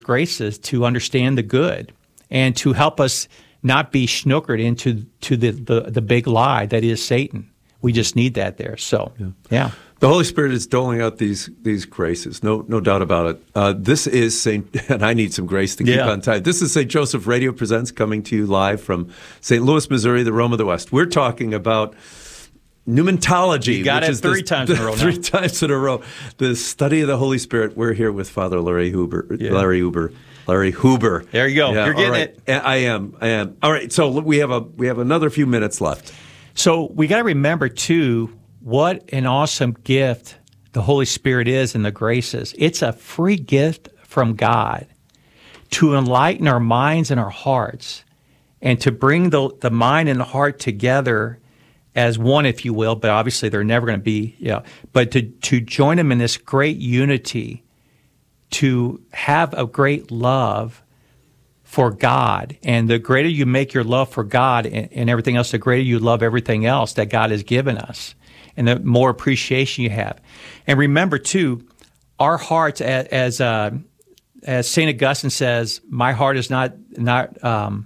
graces to understand the good and to help us not be snookered into the big lie that is Satan. We just need that there. So, yeah. The Holy Spirit is doling out these graces, no doubt about it. This is and I need some grace to keep on time. This is St. Joseph Radio Presents, coming to you live from St. Louis, Missouri, the Rome of the West. We're talking about pneumatology. You got it three times in a row now. 3 times in a row. The study of the Holy Spirit. We're here with Father Larry Huber. Larry Huber. There you go. Yeah, you're getting it. I am. All right. So we have another few minutes left. So we got to remember too, what an awesome gift the Holy Spirit is and the graces. It's a free gift from God to enlighten our minds and our hearts and to bring the mind and the heart together as one, if you will, but obviously they're never going to be, but to join them in this great unity, to have a great love for God. And the greater you make your love for God and everything else, the greater you love everything else that God has given us, and the more appreciation you have. And remember, too, our hearts, as St. Augustine says, my heart is not satisfied.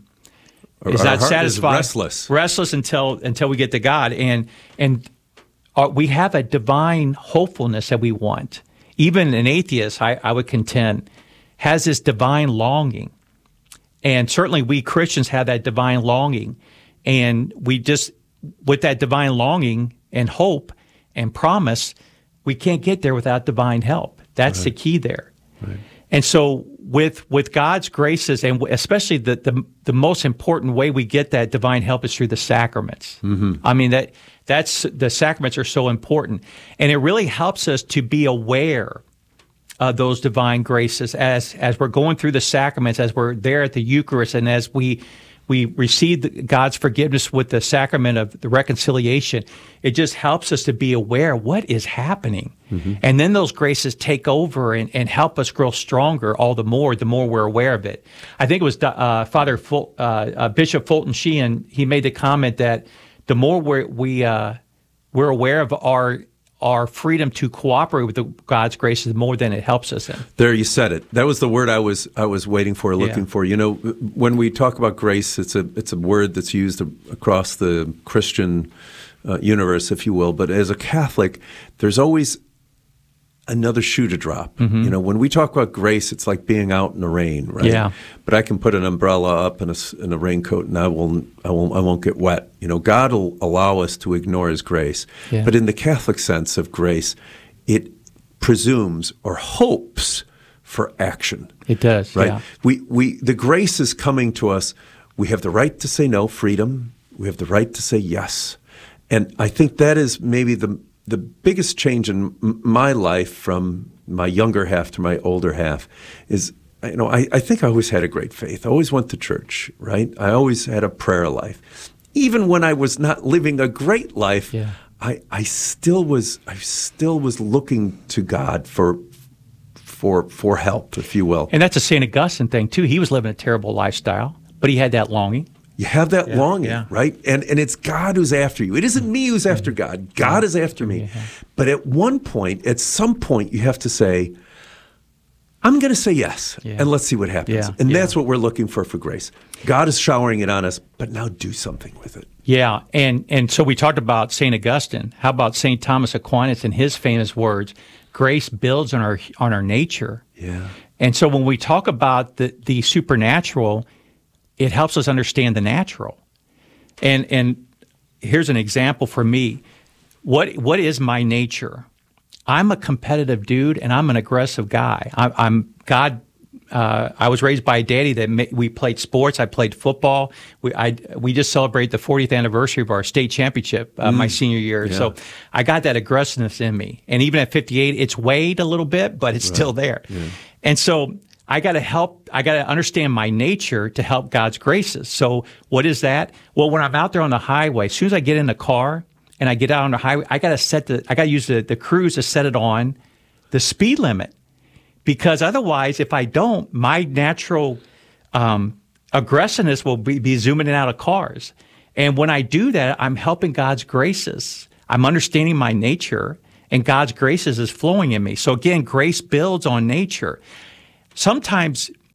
Is restless until we get to God. And we have a divine hopefulness that we want. Even an atheist, I would contend, has this divine longing. And certainly we Christians have that divine longing. And we just, with that divine longing and hope and promise, we can't get there without divine help. That's the key there. Right. And so with God's graces, and especially the most important way we get that divine help is through the sacraments. Mm-hmm. I mean, that's the sacraments are so important. And it really helps us to be aware of those divine graces as we're going through the sacraments, as we're there at the Eucharist, and as we receive God's forgiveness with the sacrament of the reconciliation. It just helps us to be aware of what is happening. Mm-hmm. And then those graces take over and help us grow stronger all the more we're aware of it. I think it was Bishop Fulton Sheehan, he made the comment that the more we're aware of our freedom to cooperate with God's graces, more than it helps us in. There, you said it. That was the word I was waiting for, looking for. You know, when we talk about grace, it's a word that's used across the Christian universe, if you will. But as a Catholic, there's always another shoe to drop. Mm-hmm. You know, when we talk about grace, it's like being out in the rain, right? Yeah. But I can put an umbrella up and a raincoat, and I won't get wet. You know, God will allow us to ignore His grace. Yeah. But in the Catholic sense of grace, it presumes or hopes for action. It does, right? Yeah. The grace is coming to us. We have the right to say no, freedom. We have the right to say yes. And I think that is maybe the biggest change in my life from my younger half to my older half is, you know, I think I always had a great faith. I always went to church, right? I always had a prayer life. Even when I was not living a great life, I still was looking to God for help, if you will. And that's a St. Augustine thing, too. He was living a terrible lifestyle, but he had that longing. You have that longing, right? And it's God who's after you. It isn't me who's after God. God is after me. Yeah. But at some point, you have to say, I'm going to say yes, and let's see what happens. And that's what we're looking for grace. God is showering it on us, but now do something with it. Yeah, and so we talked about St. Augustine. How about St. Thomas Aquinas and his famous words, grace builds on our nature. Yeah. And so when we talk about the supernatural, it helps us understand the natural. And here's an example for me. What is my nature? I'm a competitive dude, and I'm an aggressive guy. I was raised by a daddy that we played sports. I played football. We just celebrated the 40th anniversary of our state championship my senior year. Yeah. So I got that aggressiveness in me. And even at 58, it's weighed a little bit, but it's still there. Yeah. And so I got to understand my nature to help God's graces. So what is that? Well, when I'm out there on the highway, as soon as I get in the car and I get out on the highway, I got to use the cruise to set it on the speed limit. Because otherwise, if I don't, my natural aggressiveness will be zooming in and out of cars. And when I do that, I'm helping God's graces. I'm understanding my nature, and God's graces is flowing in me. So again, grace builds on nature. Sometimes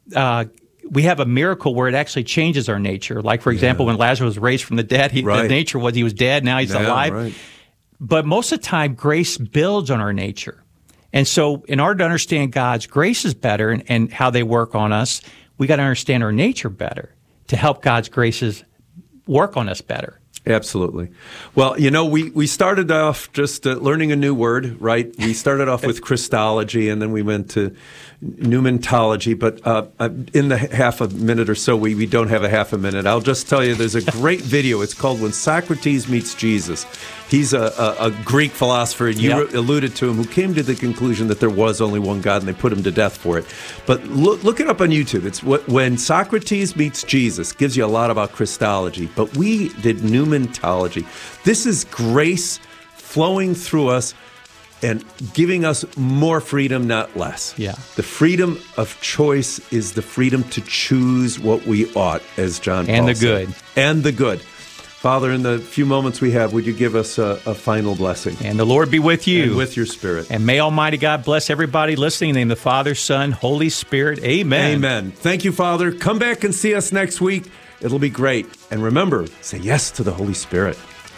we have a miracle where it actually changes our nature. Like, for example, when Lazarus was raised from the dead, the nature was he was dead, now he's alive. Right. But most of the time, grace builds on our nature. And so in order to understand God's graces better and how they work on us, we got to understand our nature better to help God's graces work on us better. Absolutely. Well, we started off just learning a new word, right? We started off with Christology, and then we went to pneumatology. But in the half a minute or so, we don't have a half a minute. I'll just tell you there's a great video. It's called When Socrates Meets Jesus. He's a Greek philosopher, and you alluded to him, who came to the conclusion that there was only one God, and they put him to death for it. But look it up on YouTube. It's When Socrates Meets Jesus. Gives you a lot about Christology. But we did pneumatology. This is grace flowing through us and giving us more freedom, not less. Yeah. The freedom of choice is the freedom to choose what we ought, as John Paul said. Good. And the good. Father, in the few moments we have, would you give us a final blessing? And the Lord be with you. And with your spirit. And may Almighty God bless everybody listening. In the name of the Father, Son, Holy Spirit. Amen. Amen. Thank you, Father. Come back and see us next week. It'll be great. And remember, say yes to the Holy Spirit.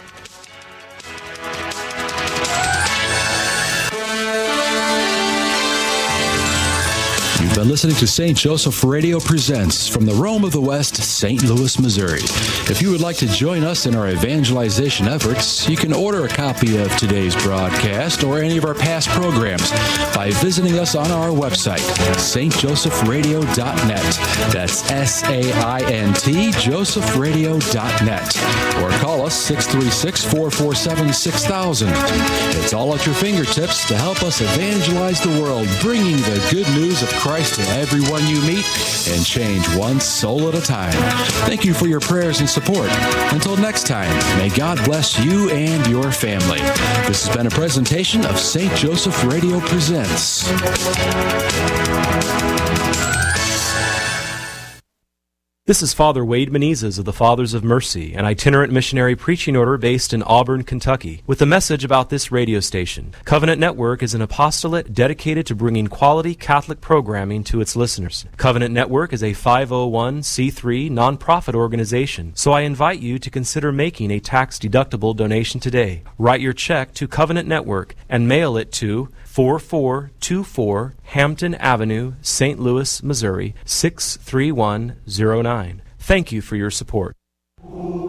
You've been listening to St. Joseph Radio Presents from the Rome of the West, St. Louis, Missouri. If you would like to join us in our evangelization efforts, you can order a copy of today's broadcast or any of our past programs by visiting us on our website, stjosephradio.net. That's SAINT, josephradio.net. Or call us 636-447-6000. It's all at your fingertips to help us evangelize the world, bringing the good news of Christ to everyone you meet and change one soul at a time. Thank you for your prayers and support. Until next time, may God bless you and your family. This has been a presentation of St. Joseph Radio Presents. This is Father Wade Menezes of the Fathers of Mercy, an itinerant missionary preaching order based in Auburn, Kentucky, with a message about this radio station. Covenant Network is an apostolate dedicated to bringing quality Catholic programming to its listeners. Covenant Network is a 501c3 nonprofit organization, so I invite you to consider making a tax-deductible donation today. Write your check to Covenant Network and mail it to 4424 Hampton Avenue, St. Louis, Missouri, 63109. Thank you for your support.